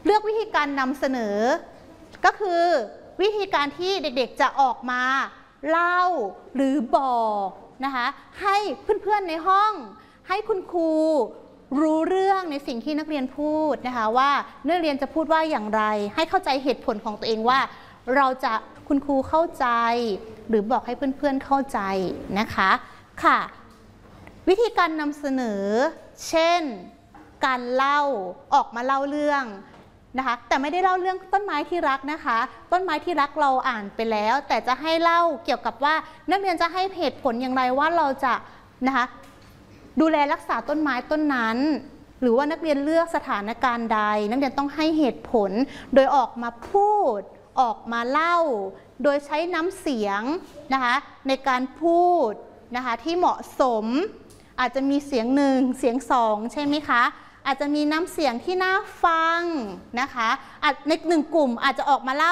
เลือกวิธีการนำเสนอก็คือวิธีการที่เด็กๆจะออกมาเล่าหรือบอกนะคะให้เพื่อนๆในห้องให้คุณครูรู้เรื่องในสิ่งที่นักเรียนพูดนะคะว่านักเรียนจะพูดว่าอย่างไรให้เข้าใจเหตุผลของตัวเองว่าคุณครูเข้าใจหรือบอกให้เพื่อนๆเข้าใจนะคะค่ะวิธีการนำเสนอเช่นการเล่าออกมาเล่าเรื่องนะคะแต่ไม่ได้เล่าเรื่องต้นไม้ที่รักนะคะต้นไม้ที่รักเราอ่านไปแล้วแต่จะให้เล่าเกี่ยวกับว่านักเรียนจะให้เหตุผลอย่างไรว่าเราจะนะคะดูแลรักษาต้นไม้ต้นนั้นหรือว่านักเรียนเลือกสถานการณ์ใดนักเรียนต้องให้เหตุผลโดยออกมาพูดออกมาเล่าโดยใช้น้ำเสียงนะคะในการพูดนะคะที่เหมาะสมอาจจะมีเสียงหนึ่งเสียงสองใช่ไหมคะอาจจะมีน้ำเสียงที่น่าฟังนะคะในหนึ่งกลุ่มอาจจะออกมาเล่า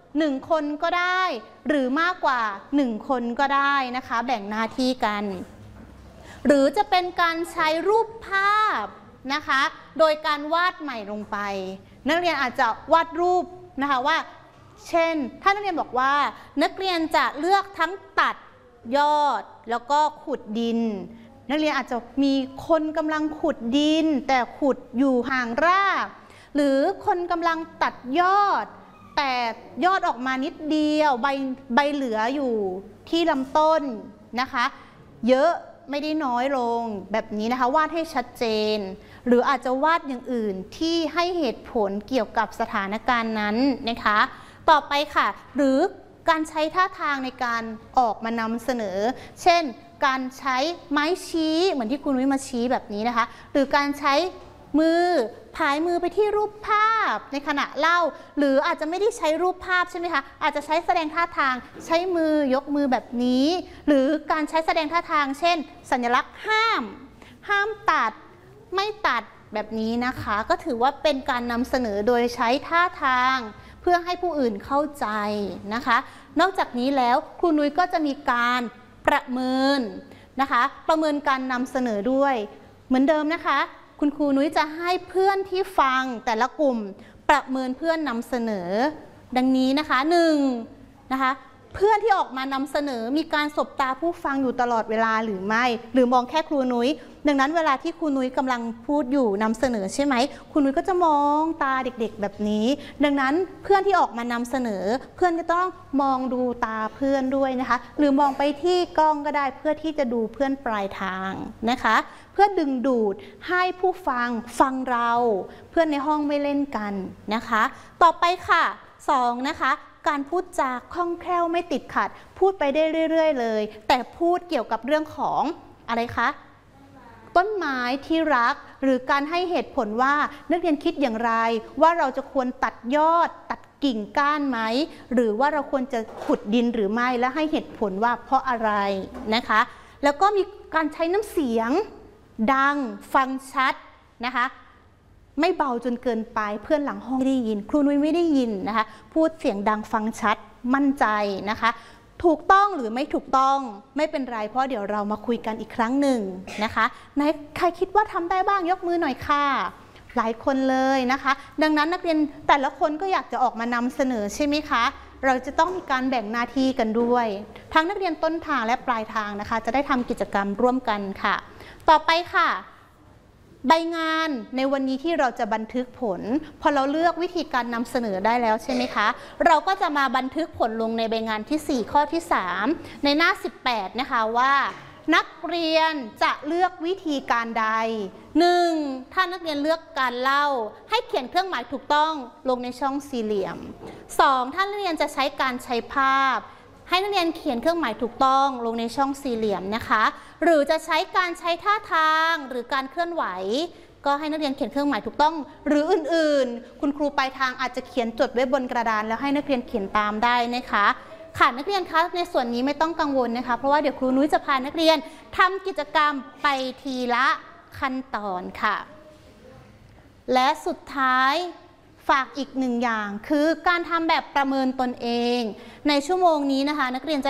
1 คนก็ได้หรือมากกว่า1 คนก็ได้นะคะแบ่งหน้าที่กันหรือจะเป็นการใช้รูปภาพนะคะโดยการวาดใหม่ลงไปนักเรียนอาจจะวาดรูปนะคะว่าเช่นถ้านักเรียนบอกว่านักเรียนจะเลือกทั้งตัดยอดแล้วก็ขุดดินนักเรียนอาจจะมีคนกำลังขุดดินแต่ขุดอยู่ห่างรากหรือคนกำลังตัดยอดแต่ยอดออกมานิดเดียวใบเหลืออยู่ที่ลำต้นนะคะเยอะไม่ได้น้อยลงแบบนี้นะคะวาดให้ชัดเจนหรืออาจจะวาดอย่างอื่นที่ให้เหตุผลเกี่ยวกับสถานการณ์นั้นนะคะต่อไปค่ะหรือการใช้ท่าทางในการออกมานำเสนอเช่นการใช้ไม้ชี้เหมือนที่คุณวิมาชี้แบบนี้นะคะหรือการใช้มือผายมือไปที่รูปภาพในขณะเล่าหรืออาจจะไม่ได้ใช้รูปภาพใช่ไหมคะอาจจะใช้แสดงท่าทางใช้มือยกมือแบบนี้หรือการใช้แสดงท่าทางเช่นสัญลักษณ์ห้ามตัดไม่ตัดแบบนี้นะคะก็ถือว่าเป็นการนำเสนอโดยใช้ท่าทางเพื่อให้ผู้อื่นเข้าใจนะคะนอกจากนี้แล้วครูนุ้ยก็จะมีการประเมินนะคะประเมินการนำเสนอด้วยเหมือนเดิมนะคะคุณครูนุ้ยจะให้เพื่อนที่ฟังแต่ละกลุ่มประเมินเพื่อนนำเสนอดังนี้นะคะ1นะคะเพื่อนที่ออกมานำเสนอมีการสบตาผู้ฟังอยู่ตลอดเวลาหรือไม่หรือมองแค่ครูนุ้ยดังนั้นเวลาที่ครูนุ้ยกำลังพูดอยู่นำเสนอใช่ไหมครูนุ้ยก็จะมองตาเด็กๆแบบนี้ดังนั้นเพื่อนที่ออกมานำเสนอเพื่อนก็ต้องมองดูตาเพื่อนด้วยนะคะหรือมองไปที่กล้องก็ได้เพื่อที่จะดูเพื่อนปลายทางนะคะเพื่อดึงดูดให้ผู้ฟังเราเพื่อนในห้องไม่เล่นกันนะคะต่อไปค่ะ2นะคะการพูดจาคล่องแคล่วไม่ติดขัดพูดไปได้เรื่อยๆเลยแต่พูดเกี่ยวกับเรื่องของอะไรคะต้นไม้ที่รักหรือการให้เหตุผลว่านักเรียนคิดอย่างไรว่าเราจะควรตัดยอดตัดกิ่งก้านไหมหรือว่าเราควรจะขุดดินหรือไม่และให้เหตุผลว่าเพราะอะไรนะคะแล้วก็มีการใช้น้ำเสียงดังฟังชัดนะคะไม่เบาจนเกินไปเพื่อนหลังห้องไม่ได้ยินครูนุ้ยไม่ได้ยินนะคะพูดเสียงดังฟังชัดมั่นใจนะคะถูกต้องหรือไม่ถูกต้องไม่เป็นไรเพราะเดี๋ยวเรามาคุยกันอีกครั้งหนึ่งนะคะใครคิดว่าทำได้บ้างยกมือหน่อยค่ะหลายคนเลยนะคะดังนั้นนักเรียนแต่ละคนก็อยากจะออกมานำเสนอใช่ไหมคะเราจะต้องมีการแบ่งหน้าที่กันด้วยทั้งนักเรียนต้นทางและปลายทางนะคะจะได้ทำกิจกรรมร่วมกันค่ะต่อไปค่ะใบงานในวันนี้ที่เราจะบันทึกผลพอเราเลือกวิธีการนำเสนอได้แล้วใช่ไหมคะเราก็จะมาบันทึกผลลงในใบงานที่4ข้อที่3ในหน้า18นะคะว่านักเรียนจะเลือกวิธีการใด 1. ถ้านักเรียนเลือกการเล่าให้เขียนเครื่องหมายถูกต้องลงในช่องสี่เหลี่ยม 2. ถ้านักเรียนจะใช้การใช้ภาพให้นักเรียนเขียนเครื่องหมายถูกต้องลงในช่องสี่เหลี่ยมนะคะหรือจะใช้การใช้ท่าทางหรือการเคลื่อนไหวก็ให้นักเรียนเขียนเครื่องหมายถูกต้องหรืออื่นๆคุณครูปลายทางอาจจะเขียนจดไว้บนกระดานแล้วให้นักเรียนเขียนตามได้นะคะค่ะนักเรียนคะในส่วนนี้ไม่ต้องกังวลนะคะเพราะว่าเดี๋ยวครูนุ้ยจะพานักเรียนทำกิจกรรมไปทีละขั้นตอนค่ะและสุดท้ายฝากอีก1 อย่างคือการทำแบบประเมินตนเองในชั่วโมงนี้นะคะนักเรียนจะ